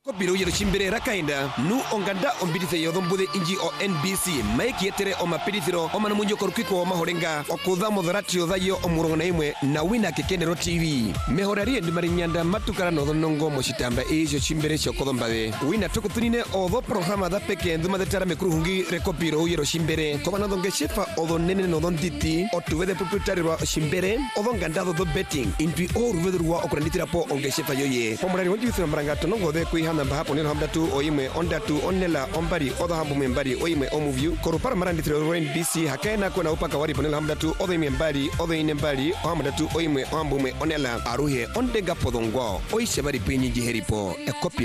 Kopiro yero chimbere rakainda nu onganda ombidithe yothombude inji o NBC maiki etere o mapidithiro o manamunyo korukiko o mahorenga okutha motharati othayo o murongo na imwe na wina Kekendero TV mehorari ndimari nyanda matukara no thonongo mochitamba ejo chimbere chokothombawe wina tukutunine otho programa da peke nduma detara mekruhungi rekopiro yero chimbere kobana donge shefa otho nene no dhonditi otuwethe proprietary wa chimbere otho nganda tho betting inpi o ruvedurwa okuranditira po onge shefa yoye pomurari wonjithira mbarangato no gothe kuiha namba hapo neno hamdatu oimwe ondatu onela ombari oda hambu membari oimwe omuvyu korupara marandithiro rwa NBC hakena kona upaka wari ponela hamdatu oda imwe mbari oda ine mbari hamdatu oimwe ombume onela aruhe ondega podongwa oishe bari pinyi jiheripo ekopi